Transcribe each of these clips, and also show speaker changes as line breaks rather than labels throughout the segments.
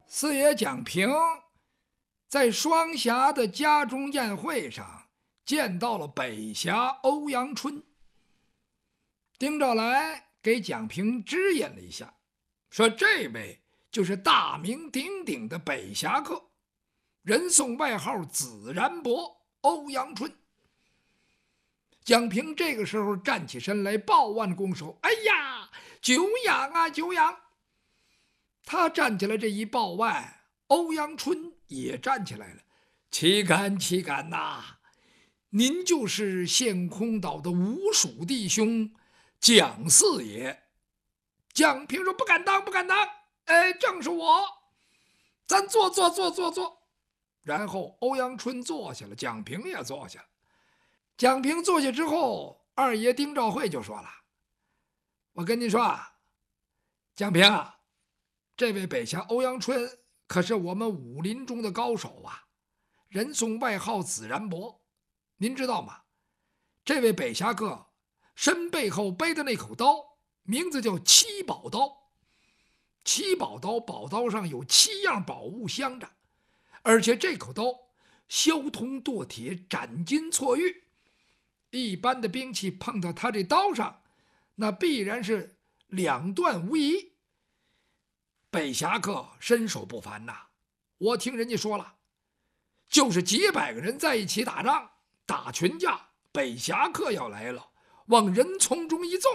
四爷蒋平在双峡的家中宴会上见到了北峡欧阳春。丁兆来给蒋平指引了一下，说这位就是大名鼎鼎的北侠客，人送外号紫然伯欧阳春。蒋平这个时候站起身来，抱腕拱手：“哎呀，久仰啊，久仰！”他站起来这一抱腕，欧阳春也站起来了：“岂敢岂敢呐！您就是陷空岛的吴蜀弟兄蒋四爷。”蒋平说：“不敢当，不敢当。正是我。咱坐。”然后欧阳春坐下了，蒋平也坐下了。蒋平坐下之后，二爷丁兆会就说了：“我跟您说啊，蒋平啊，这位北峡欧阳春可是我们武林中的高手啊，人送外号紫然伯。您知道吗？这位北侠客身背后背的那口刀，名字叫七宝刀。七宝刀，宝刀上有7样宝物镶着，而且这口刀削铜剁铁，斩金错玉。一般的兵器碰到他这刀上，那必然是两断无疑。北侠客身手不凡呐，我听人家说了，就是几百个人在一起打仗，打群架，北侠客要来了，往人丛中一纵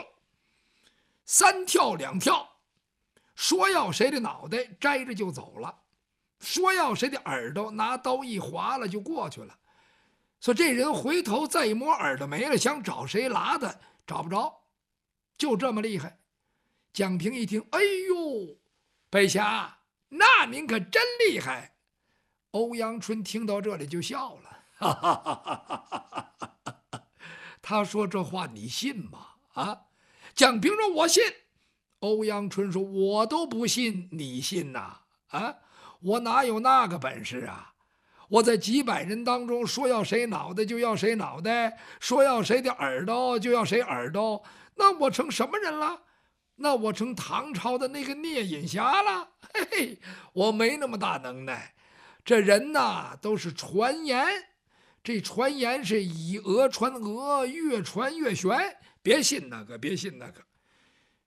，3跳2跳，说要谁的脑袋摘着就走了，说要谁的耳朵拿刀一划了就过去了。说这人回头再一摸耳朵没了，想找谁拉的找不着，就这么厉害。蒋平一听，哎呦，北侠，那您可真厉害。欧阳春听到这里就笑了，哈哈哈哈哈！他说这话你信吗？啊？蒋平说我信。欧阳春说我都不信，你信呐？啊？我哪有那个本事啊？我在几百人当中说要谁脑袋就要谁脑袋，说要谁的耳朵就要谁耳朵，那我成什么人了？那我成唐朝的那个聂隐侠了。嘿嘿，我没那么大能耐。这人呐都是传言，这传言是以讹传讹，越传越玄，别信那个，别信那个。